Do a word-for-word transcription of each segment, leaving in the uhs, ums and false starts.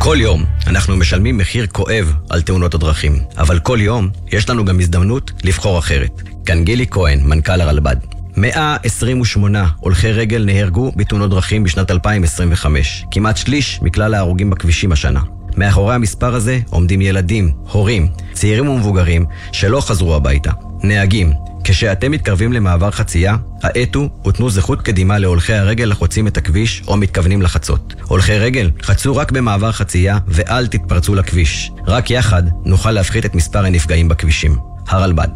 כל יום אנחנו משלמים מחיר כואב על תאונות הדרכים, אבל כל יום יש לנו גם הזדמנות לבחור אחרת. כאן גילי כהן, מנכ"ל הרלב"ד. מאה עשרים ושמונה הולכי רגל נהרגו בתאונות דרכים בשנת אלפיים עשרים וחמש, כמעט שליש מכלל ההרוגים בכבישים השנה. מאחורי המספר הזה עומדים ילדים, הורים, צעירים ומבוגרים שלא חזרו הביתה. נהגים, כשאתם מתקרבים למעבר חצייה, האטו ותנו זכות קדימה להולכי הרגל לחוצים את הכביש או מתכוונים לחצות. הולכי רגל, חצו רק במעבר חצייה ואל תתפרצו לכביש. רק יחד נוכל להפחית את מספר הנפגעים בכבישים. הרלב"ד.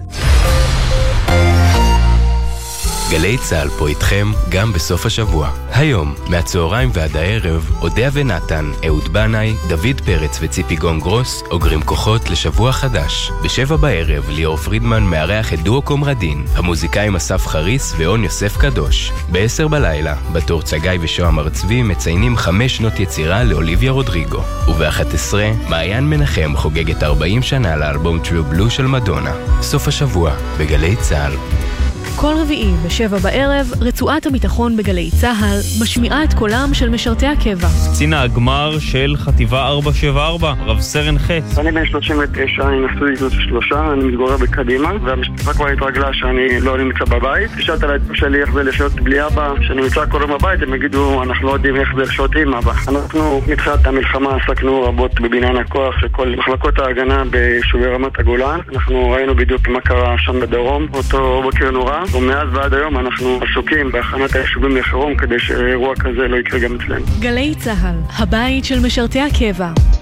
גלי צהל פה איתכם גם בסוף השבוע. היום, מהצהריים ועד הערב, אודיה ונתן, אהוד בנאי, דוד פרץ וציפי גונגרוס אוגרים כוחות לשבוע חדש. בשבע בערב, ליאור פרידמן מארח את דואו קומרדין, המוזיקאים אסף חריס ואון יוסף קדוש. בעשר בלילה, בתור צגי ושוהם ארצבי מציינים חמש שנות יצירה לאוליביה רודריגו. ובאחת עשרה, מעיין מנחם חוגגת ארבעים שנה לאלבום True Blue של מדונה. סוף השבוע, בגלי צהל. כל רביעי בשבע בערב, רצועת הביטחון בגלי צהל משמיעה את קולם של משרתי הקבע. קצין הגמר של חטיבה ארבע שבע ארבע, רב סרן חץ. אני בן שלושים ותשע, אני נשוי זאת שלושה, אני מתגורר בקדימה, והמשפחה כבר התרגלה שאני לא נמצא בבית. כשאתה לדבר שלי איך זה לחיות בלי אבא, שאני נמצא כל יום בבית, הם יגידו, אנחנו לא יודעים איך זה לחיות עם אבא. אנחנו מתחילת המלחמה עסקנו רבות בבניין הכוח של כל מחלקות ההגנה ביישובי רמת הגולן. אנחנו ראינו בדיוק מה קרה שם בדרום, אותו בוקר נורא. ומאז ועד היום אנחנו עסוקים בהכנת היישובים לחירום כדי שאירוע כזה לא יקרה גם אצלנו. גלי צהל, הבית של משרתי הקבע.